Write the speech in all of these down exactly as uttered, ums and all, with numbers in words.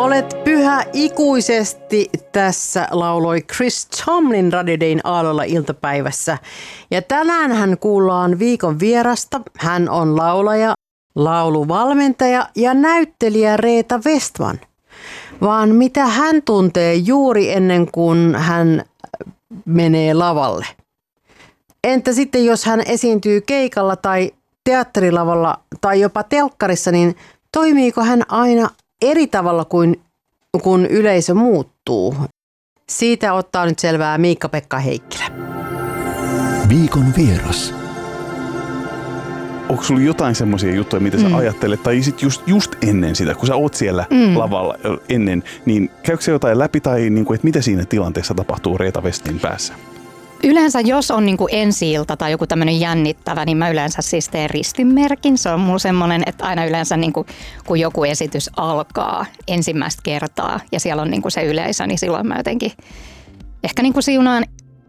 Olet pyhä ikuisesti, tässä lauloi Chris Tomlin Radio Dayn aallolla iltapäivässä. Ja tänään hän kuullaan viikon vierasta. Hän on laulaja, lauluvalmentaja ja näyttelijä Reetta Westman. Vaan mitä hän tuntee juuri ennen kuin hän menee lavalle? Entä sitten jos hän esiintyy keikalla tai teatterilavalla tai jopa telkkarissa, niin toimiiko hän aina eri tavalla kuin kun yleisö muuttuu? Siitä ottaa nyt selvää Miikka-Pekka Heikkilä. Viikon vieras. Onko sulla jotain semmoisia juttuja, mitä sä mm. ajattelet, tai sit just, just ennen sitä, kun sä oot siellä mm. lavalla ennen, niin käykö se jotain läpi, tai niin kuin, että mitä siinä tilanteessa tapahtuu Reetta Westmanin päässä? Yleensä jos on niin kuin ensi-ilta tai joku tämmöinen jännittävä, niin mä yleensä siis teen ristinmerkin. Se on mulla semmoinen, että aina yleensä niin kuin, kun joku esitys alkaa ensimmäistä kertaa ja siellä on niin kuin se yleisö, niin silloin mä jotenkin ehkä niin kuin siunaan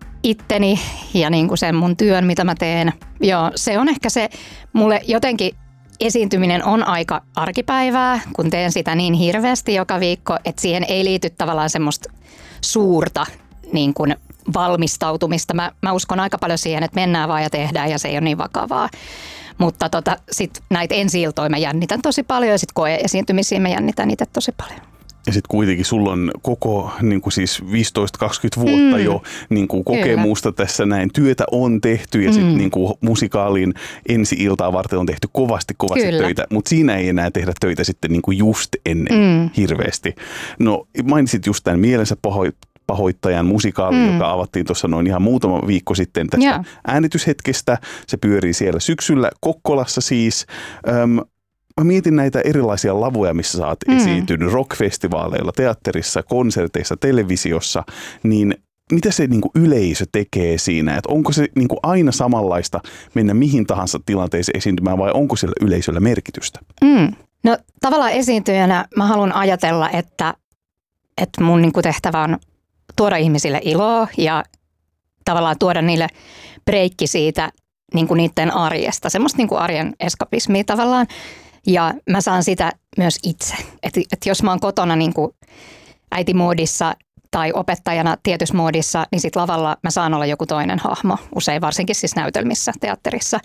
itteni ja niin kuin sen mun työn, mitä mä teen. Joo, se on ehkä se, mulle jotenkin esiintyminen on aika arkipäivää, kun teen sitä niin hirveästi joka viikko, että siihen ei liity tavallaan semmoista suurta niin kuin valmistautumista. Mä, mä uskon aika paljon siihen, että mennään vaan ja tehdään ja se ei ole niin vakavaa. Mutta tota, sit näitä ensi-iltoja mä jännitän tosi paljon ja sit koe-esiintymisiä mä jännitän niitä tosi paljon. Ja sitten kuitenkin sulla on koko niin kuin siis viisitoista kaksikymmentä vuotta mm. jo niin kuin kokemusta Kyllä. tässä näin. Työtä on tehty ja mm. sitten niin kuin musikaalin ensi-iltaa varten on tehty kovasti kovasti Kyllä. töitä, mutta siinä ei enää tehdä töitä sitten niin kuin just ennen mm. hirveästi. No mainitsit just tämän mielensä pahoit- pahoittajan musikaali, mm. joka avattiin tuossa noin ihan muutama viikko sitten tästä yeah. äänityshetkestä. Se pyörii siellä syksyllä Kokkolassa siis. Öm, Mä mietin näitä erilaisia lavoja, missä sä oot mm. esiintynyt rockfestivaaleilla, teatterissa, konserteissa, televisiossa, niin mitä se niin kuin yleisö tekee siinä? Et onko se niin kuin aina samanlaista mennä mihin tahansa tilanteeseen esiintymään vai onko sillä yleisöllä merkitystä? Mm. No tavallaan esiintyjänä mä haluan ajatella, että, että mun niin kuin tehtävä on tuoda ihmisille iloa ja tavallaan tuoda niille breikki siitä niin kuin niiden arjesta, semmoista niin kuin arjen eskapismia tavallaan. Ja mä saan sitä myös itse. Että et jos mä oon kotona niin kuin äitimoodissa tai opettajana tietyssä moodissa, niin sit lavalla mä saan olla joku toinen hahmo. Usein varsinkin siis näytelmissä, teatterissa.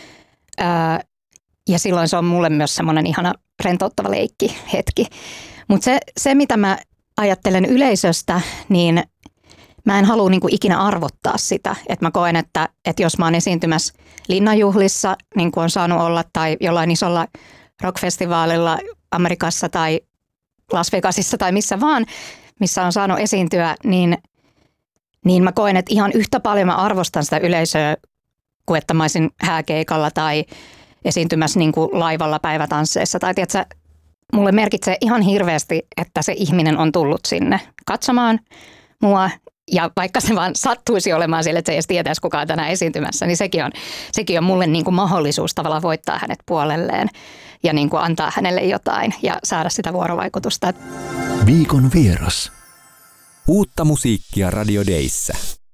Öö, ja silloin se on mulle myös semmoinen ihana rentouttava leikki hetki. Mutta se, se, mitä mä ajattelen yleisöstä, niin mä en halua niin kuin ikinä arvottaa sitä. Että mä koen, että, että jos mä oon esiintymässä linnanjuhlissa, niin kuin on saanut olla, tai jollain isolla rockfestivaalilla Amerikassa tai Las Vegasissa tai missä vaan, missä on saanut esiintyä, niin, niin mä koen, että ihan yhtä paljon mä arvostan sitä yleisöä, kuin että mä olisin hääkeikalla tai esiintymässä niin kuin laivalla päivätansseissa. Tai tiedätkö, mulle merkitsee ihan hirveästi, että se ihminen on tullut sinne katsomaan mua. Ja vaikka se vaan sattuisi olemaan siellä, että se ei edes tietäisi kukaan tänään esiintymässä, niin sekin on, sekin on mulle niin kuin mahdollisuus tavallaan voittaa hänet puolelleen ja niin kuin antaa hänelle jotain ja saada sitä vuorovaikutusta. Viikon vieras. Uutta musiikkia Radio Dayssä.